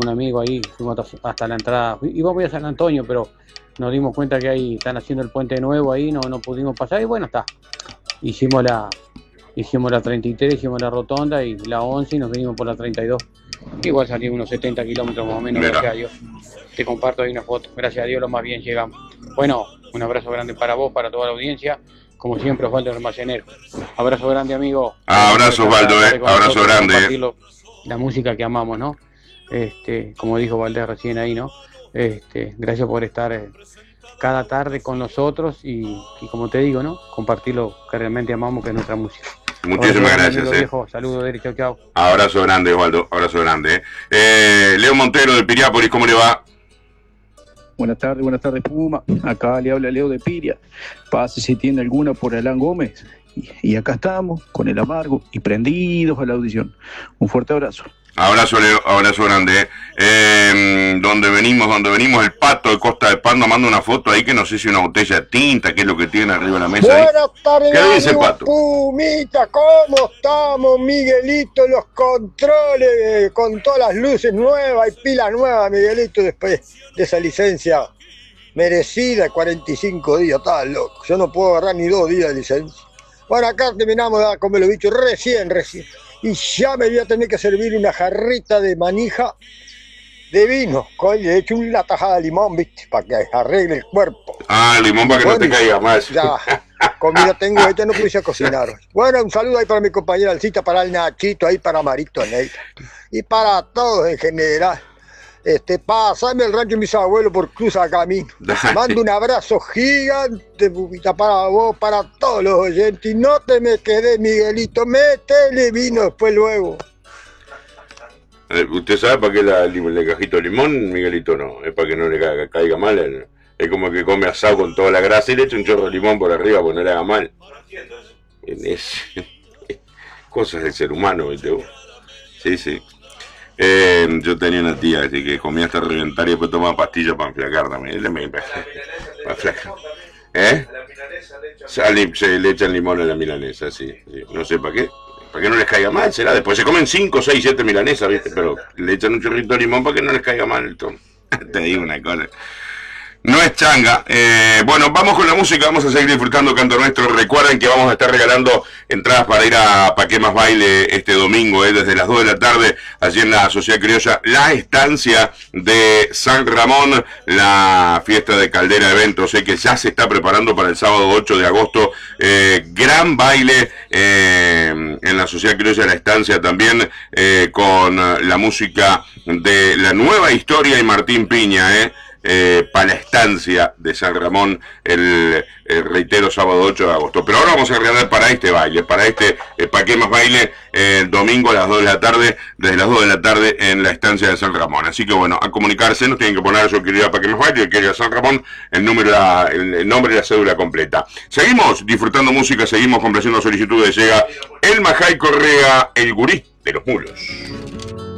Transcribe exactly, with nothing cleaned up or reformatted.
un amigo ahí, fuimos hasta, hasta la entrada, íbamos a San Antonio, pero nos dimos cuenta que ahí están haciendo el puente nuevo ahí, no, no pudimos pasar y bueno, está. Hicimos la, hicimos la treinta y tres, hicimos la rotonda y la once y nos venimos por la treinta y dos. Igual salimos unos setenta kilómetros más o menos, gracias a Dios. Te comparto ahí una foto, gracias a Dios lo más bien llegamos. Bueno, un abrazo grande para vos, para toda la audiencia. Como siempre, Osvaldo Almacenero. Abrazo grande, amigo. Abrazo, Osvaldo, eh. Abrazo grande. La música que amamos, ¿no? Este, como dijo Valdés recién ahí, ¿no? Este, gracias por estar eh, cada tarde con nosotros y, y como te digo, ¿no? Compartir lo que realmente amamos, que es nuestra música. Muchísimas Abrazo, gracias. amigo, Eh. viejo. Saludos, Derek, chau, chau. Abrazo grande, Osvaldo. Abrazo grande. Eh. Eh, Leo Montero de Piriápolis, ¿cómo le va? Buenas tardes, buenas tardes, Puma. Acá le habla Leo de Piria. Pase si tiene alguna por Alán Gómez. Y, y acá estamos, con el amargo y prendidos a la audición. Un fuerte abrazo. Abrazo, Leo, abrazo grande. Eh. Eh, donde venimos, donde venimos, el Pato de Costa de Pando manda una foto ahí que no sé si una botella de tinta, que es lo que tiene arriba de la mesa. Buenas ahí. tardes, ¿Qué dice el Pato? Pumita, ¿cómo estamos, Miguelito? Los controles, eh, con todas las luces nuevas y pilas nuevas, Miguelito, después de esa licencia merecida, cuarenta y cinco días, está loco. Yo no puedo agarrar ni dos días de licencia. Bueno, acá terminamos de comer los bichos recién, recién. Y ya me voy a tener que servir una jarrita de manija de vino. Con, le he hecho una tajada de limón, ¿viste? Para que arregle el cuerpo. Ah, limón para que bueno, no te caiga más. Ya, comida tengo hecha, no puse a cocinar. Bueno, un saludo ahí para mi compañera Alcita, para el Nachito, ahí para Marito Neira. Y para todos en general. Este, pásame el rancho de mis abuelos por Cruza Camino. Mando un abrazo gigante, pupita, para vos, para todos los oyentes. Y no te me quedes, Miguelito, métele vino después luego. Eh, ¿Usted sabe para qué la, el, el cajito de limón, Miguelito? No, es para que no le caiga, caiga mal. El, es como que come asado con toda la grasa y le echa un chorro de limón por arriba porque no le haga mal. No entiendo eso. Es, cosas del ser humano, ¿viste vos? Sí, sí. Eh, yo tenía una tía así que comía hasta reventar y después tomaba pastillas para enflacar también. Le me, para enflacar. ¿Eh? Se, se le echan limón a la milanesa, sí, sí. No sé para qué. Para que no les caiga mal, será. Después se comen cinco, seis, siete milanesas, ¿viste? Pero le echan un chorrito de limón para que no les caiga mal el tono. Te digo una cosa. No es changa. Eh, bueno, vamos con la música, vamos a seguir disfrutando Canto Nuestro. Recuerden que vamos a estar regalando entradas para ir a Pa' Qué Más Baile este domingo, eh, desde las dos de la tarde, allí en la Sociedad Criolla, la estancia de San Ramón, la fiesta de Caldera Eventos, eh, que ya se está preparando para el sábado ocho de agosto. Eh, gran baile eh, en la Sociedad Criolla, la estancia también, eh, con la música de La Nueva Historia y Martín Piña, eh. Eh, para la estancia de San Ramón el, el reitero sábado ocho de agosto. Pero ahora vamos a regalar para este baile, para este eh, Pa' Qué Más Baile, eh, el domingo a las dos de la tarde, desde las dos de la tarde en la estancia de San Ramón. Así que bueno, a comunicarse, nos tienen que poner yo quiero ir a Pa' Qué Más Baile, yo quiero ir a San Ramón, el número, la, el, el nombre y la cédula completa. Seguimos disfrutando música, seguimos complaciendo solicitudes. Llega el Majay Correa, el gurí de los mulos.